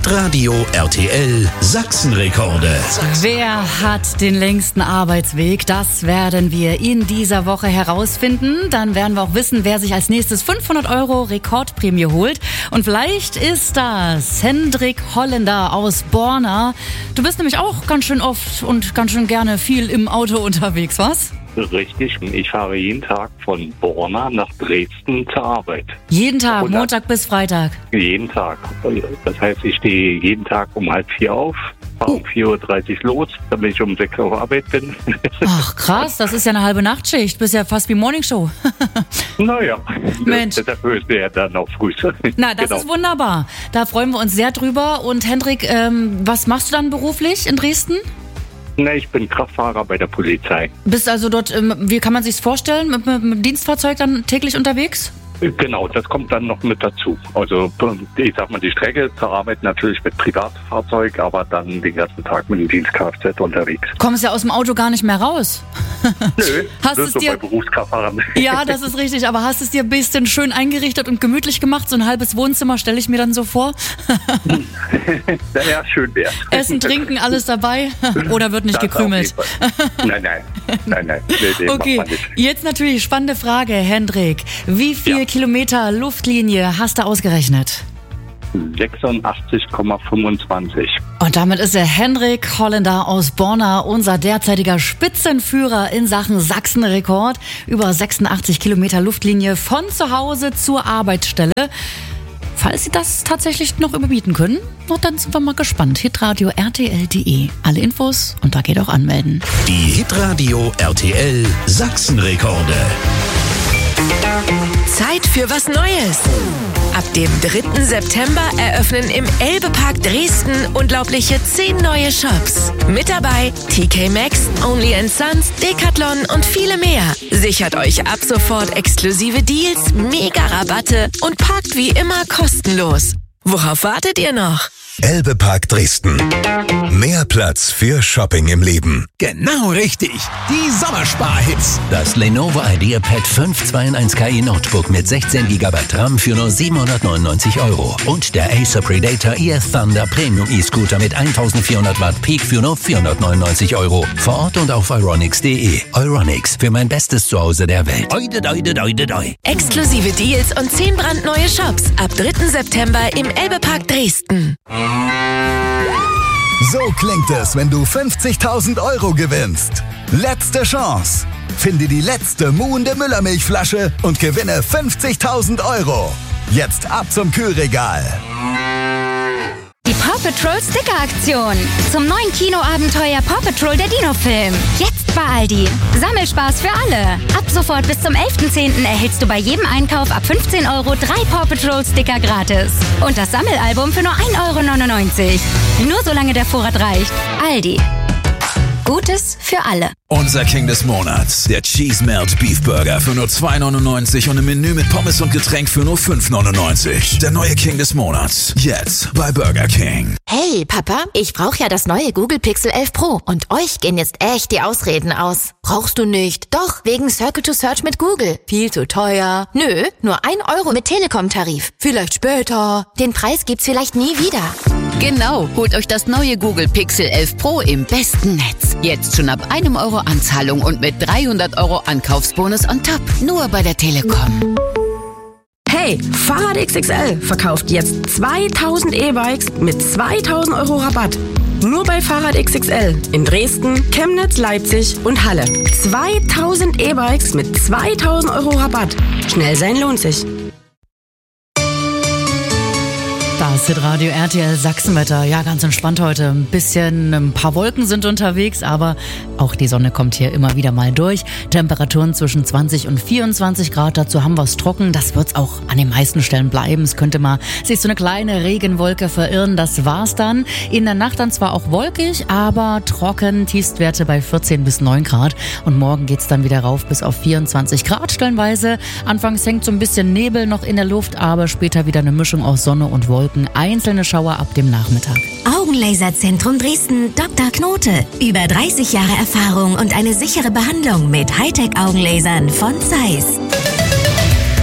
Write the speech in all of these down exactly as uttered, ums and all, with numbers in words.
Hitradio R T L Sachsenrekorde. Wer hat den längsten Arbeitsweg? Das werden wir in dieser Woche herausfinden. Dann werden wir auch wissen, wer sich als nächstes fünfhundert Euro Rekordprämie holt. Und vielleicht ist das Hendrik Holländer aus Borna. Du bist nämlich auch ganz schön oft und ganz schön gerne viel im Auto unterwegs, was? Richtig, ich fahre jeden Tag von Borna nach Dresden zur Arbeit. Jeden Tag, Und Montag bis Freitag? Jeden Tag. Das heißt, ich stehe jeden Tag um halb vier auf, fahre um vier Uhr dreißig los, damit ich um sechs Uhr auf Arbeit bin. Ach krass, das ist ja eine halbe Nachtschicht. Bist ja fast wie Morningshow. Naja, Mensch. dafür ist der dann auch früh. Na, das Genau. ist wunderbar. Da freuen wir uns sehr drüber. Und Hendrik, ähm, was machst du dann beruflich in Dresden? Na, ich bin Kraftfahrer bei der Polizei. Bist also dort, ähm, wie kann man sich's vorstellen, mit, mit, mit dem Dienstfahrzeug dann täglich unterwegs? Genau, das kommt dann noch mit dazu. Also ich sag mal, die Strecke zur Arbeit natürlich mit Privatfahrzeug, aber dann den ganzen Tag mit dem Dienst-Kfz unterwegs. Kommst ja aus dem Auto gar nicht mehr raus. Nö, Hast das es ist so dir- bei Berufskraftfahrern. Ja, das ist richtig, aber hast es dir ein bisschen schön eingerichtet und gemütlich gemacht? So ein halbes Wohnzimmer stelle ich mir dann so vor. Ja, schön wär's. Essen, trinken, alles dabei? Oder wird nicht Das gekrümelt? auf jeden Fall. Nein, nein, nein, nein. Nee, nee, Okay, macht man nicht. jetzt natürlich spannende Frage, Hendrik. Wie viel Ja. Kilometer Luftlinie hast du ausgerechnet? sechsundachtzig Komma fünfundzwanzig. Und damit ist der Hendrik Holländer aus Borna unser derzeitiger Spitzenführer in Sachen Sachsenrekord. Über sechsundachtzig Kilometer Luftlinie von zu Hause zur Arbeitsstelle. Falls Sie das tatsächlich noch überbieten können, na, dann sind wir mal gespannt. hitradio R T L punkt de. Alle Infos und da geht auch anmelden. Die Hitradio R T L Sachsenrekorde. Zeit für was Neues. Ab dem dritten September eröffnen im Elbe-Park Dresden unglaubliche zehn neue Shops. Mit dabei T K Maxx, Only and Sons, Decathlon und viele mehr. Sichert euch ab sofort exklusive Deals, Mega-Rabatte und parkt wie immer kostenlos. Worauf wartet ihr noch? Elbe-Park Dresden. Mehr Platz für Shopping im Leben. Genau richtig. Die Sommerspar-Hits. Das Lenovo IdeaPad fünf zwei in eins K I Notebook mit sechzehn Gigabyte RAM für nur siebenhundertneunundneunzig Euro. Und der Acer Predator E F Thunder Premium E-Scooter mit eintausendvierhundert Watt Peak für nur vierhundertneunundneunzig Euro. Vor Ort und auf euronics punkt de. Euronics, für mein bestes Zuhause der Welt. Oide, oide, oide, oide. Exklusive Deals und zehn brandneue Shops. Ab dritten September im Elbe-Park Dresden. So klingt es, wenn du fünfzigtausend Euro gewinnst. Letzte Chance. Finde die letzte muhende Müllermilchflasche und gewinne fünfzigtausend Euro. Jetzt ab zum Kühlregal. Die Paw Patrol Sticker-Aktion. Zum neuen Kinoabenteuer Paw Patrol der Dino-Film. Jetzt bei Aldi. Sammelspaß für alle. Ab sofort bis zum elften zehnten erhältst du bei jedem Einkauf ab fünfzehn Euro drei Paw Patrol Sticker gratis. Und das Sammelalbum für nur ein Euro neunundneunzig. Nur solange der Vorrat reicht. Aldi. Gutes für alle. Unser King des Monats. Der Cheese Melt Beef Burger für nur zwei neunundneunzig und im Menü mit Pommes und Getränk für nur fünf neunundneunzig. Der neue King des Monats. Jetzt bei Burger King. Hey, Papa, ich brauche ja das neue Google Pixel elf Pro und euch gehen jetzt echt die Ausreden aus. Brauchst du nicht? Doch, wegen Circle to Search mit Google. Viel zu teuer. Nö, nur ein Euro mit Telekom-Tarif. Vielleicht später. Den Preis gibt's vielleicht nie wieder. Genau, holt euch das neue Google Pixel elf Pro im besten Netz. Jetzt schon ab einem Euro Anzahlung und mit dreihundert Euro Ankaufsbonus on top. Nur bei der Telekom. Hey, Fahrrad X X L verkauft jetzt zweitausend E-Bikes mit zweitausend Euro Rabatt. Nur bei Fahrrad X X L in Dresden, Chemnitz, Leipzig und Halle. zweitausend E-Bikes mit zweitausend Euro Rabatt. Schnell sein lohnt sich. Das ist Radio R T L Sachsenwetter. Ja, ganz entspannt heute. Ein bisschen, ein paar Wolken sind unterwegs, aber auch die Sonne kommt hier immer wieder mal durch. Temperaturen zwischen zwanzig und vierundzwanzig Grad. Dazu haben wir es trocken. Das wird es auch an den meisten Stellen bleiben. Es könnte mal sich so eine kleine Regenwolke verirren. Das war's dann. In der Nacht dann zwar auch wolkig, aber trocken. Tiefstwerte bei vierzehn bis neun Grad. Und morgen geht's dann wieder rauf bis auf vierundzwanzig Grad stellenweise. Anfangs hängt so ein bisschen Nebel noch in der Luft, aber später wieder eine Mischung aus Sonne und Wolken. Einzelne Schauer ab dem Nachmittag. Augenlaserzentrum Dresden, Doktor Knote. Über dreißig Jahre Erfahrung und eine sichere Behandlung mit Hightech-Augenlasern von Zeiss.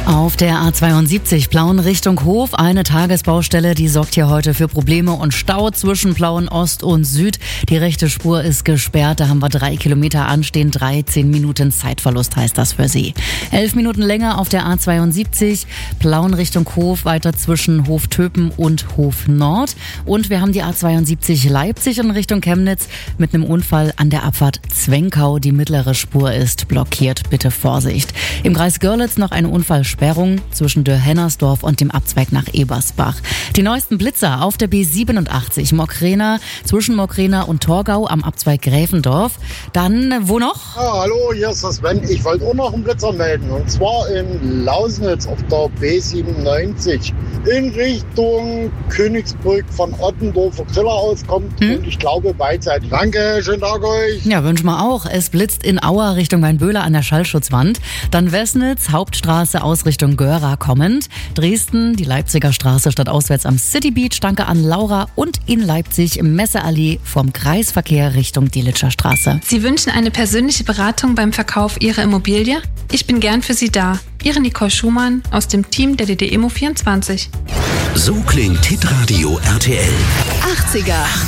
Auf der A zweiundsiebzig Plauen Richtung Hof, eine Tagesbaustelle, die sorgt hier heute für Probleme und Stau zwischen Plauen Ost und Süd. Die rechte Spur ist gesperrt, da haben wir drei Kilometer anstehen, dreizehn Minuten Zeitverlust heißt das für Sie. Elf Minuten länger auf der A zweiundsiebzig, Plauen Richtung Hof, weiter zwischen Hof Töpen und Hof Nord. Und wir haben die A zweiundsiebzig Leipzig in Richtung Chemnitz mit einem Unfall an der Abfahrt Zwenkau. Die mittlere Spur ist blockiert, bitte Vorsicht. Im Kreis Görlitz noch eine Unfallsperrung zwischen Dörr-Hennersdorf und dem Abzweig nach Ebersbach. Die neuesten Blitzer auf der B siebenundachtzig, Mockrena, zwischen Mockrena und Torgau am Abzweig Gräfendorf. Dann, wo noch? Ja, hallo, hier ist das Sven. Ich wollte auch noch einen Blitzer melden. Und zwar in Lausnitz auf der B siebenundneunzig in Richtung Königsbrück von Ottendorf, wo Griller auskommt. Hm? Und ich glaube beidseitig. Danke, schönen Tag euch. Ja, wünschen wir auch. Es blitzt in Auer Richtung Weinböhler an der Schallschutzwand. Dann Wessnitz, Hauptstraße aus Richtung Göra kommend. Dresden, die Leipziger Straße stadtauswärts am City Beach. Danke an Laura. Und in Leipzig im Messeallee vom Kreisverkehr Richtung Delitzscher Straße. Sie wünschen eine persönliche Beratung beim Verkauf Ihrer Immobilie? Ich bin gern für Sie da. Ihre Nicole Schumann aus dem Team der D D Immo vierundzwanzig. So klingt Hitradio R T L. achtziger.